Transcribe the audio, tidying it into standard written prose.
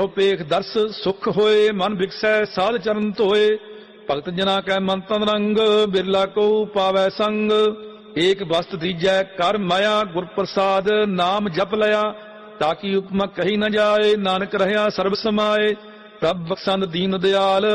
ਪੇਖ ਦਰਸ ਸੁਖ ਹੋਏ, ਮਨ ਵਿਕਸੈ ਸਾਧ ਚਰਨ ਧੋਏ। ਭਗਤ ਜਨਾ ਕੈ ਮਨ ਤਨ ਰੰਗ, ਬਿਰਲਾ ਕੋ ਪਾਵੈ ਸੰਗ। ਏਕ ਵਸਤ ਦੀਜੈ ਕਰ ਮਾਇਆ, ਗੁਰ ਪ੍ਰਸਾਦ ਨਾਮ ਜਪ ਲਿਆ। ਤਾਕੀ ਉਪਮਾ ਕਹੀ ਨ ਜਾਏ, ਨਾਨਕ ਰਹਿਆ ਸਰਬ ਸਮਾਏ। ਪ੍ਰਭ ਬਖਸ਼ੰਦ ਦੀਨ ਦਿਆਲ,